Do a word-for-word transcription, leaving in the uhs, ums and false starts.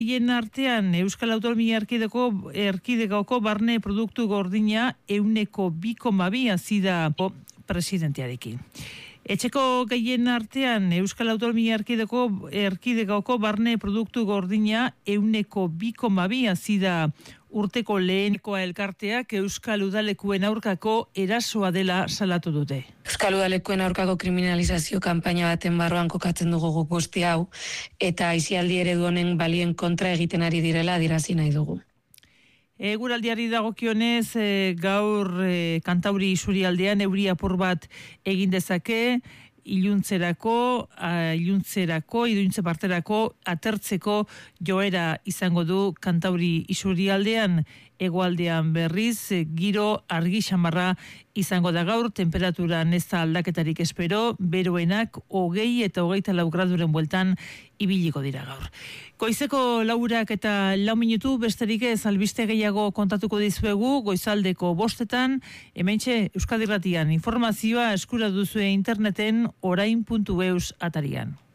Hien artean Euskal Autonomia Erkidegoko erkidegoko barne produktu gordina ehuneko bi koma bi hazi da presidentearekin. Etxeko gehien artean Euskal Autonomia Erkidegoko erkidegoko barne produktu gordina ehuneko bi koma bi hazi da urteko lehenkoa elkarteak Euskal Udalekuen aurkako erasoa dela salatu dute. Euskal Udalekuen aurkako kriminalizazio kanpaina baten barruan kokatzen dugu guk guzti hau, eta aisialdi eredu honen balien kontra egiten ari direla adierazi nahi dugu. Eguraldiari dagokionez, e, gaur e, Kantauri isurialdean euri apur bat egin dezake, iluntzerako, a, iluntzerako, iluntze parterako atertzeko joera izango du Kantauri isurialdean, hegoaldean berriz, e, giro argi xamarra izango da gaur, temperatura ez da aldaketarik espero, beroenak hogei eta hogeita lau graduren bueltan ibiliko dira gaur. Goizeko laurak eta lau minutu besterik ez albiste gehiago kontatuko dizuegu goizaldeko bostetan, hementxe Euskadi Irratian informazioa eskura duzue interneten orain puntu eus atarian.